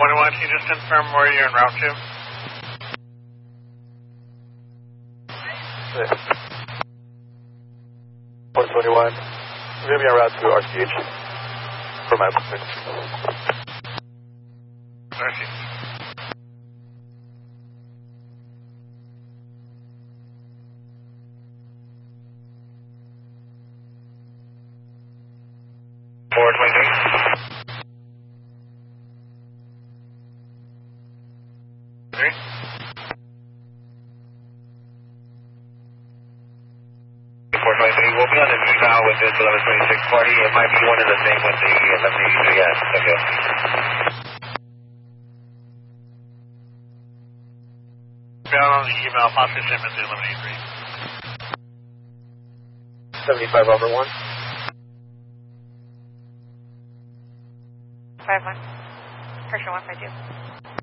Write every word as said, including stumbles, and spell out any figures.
twenty-one, can you just confirm where you're en route to? one twenty-one, I'm going to be en route to R C H for my appointment. R C H. four twenty-three. Three. four twenty-three, we'll be on the eval with this eleven twenty-six party. It might be one and the same with the eleven eighty-three. Yes, okay. Down on the email, possibly same as the eleven eighty-three. seventy-five over one. five one. Pressure one five two.